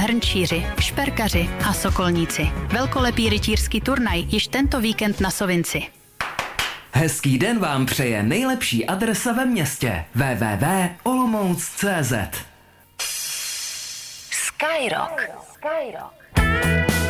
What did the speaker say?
hrnčíři, šperkaři a sokolníci. Velkolepý rytířský turnaj již tento víkend na Sovinci. Hezký den vám přeje nejlepší adresa ve městě www.olomouc.cz. Skyrock.